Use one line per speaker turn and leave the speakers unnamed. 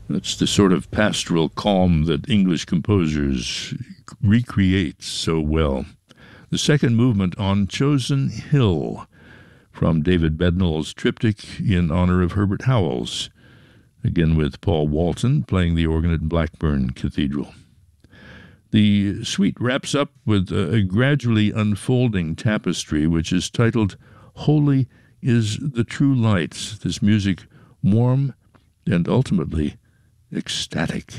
That's the sort of pastoral calm that English composers recreate so well. The second movement, On Chosen Hill, from David Bednall's triptych in honor of Herbert Howells, again with Paul Walton playing the organ at Blackburn Cathedral. The suite wraps up with a gradually unfolding tapestry, which is titled Holy is the True Light. This music warm and ultimately ecstatic.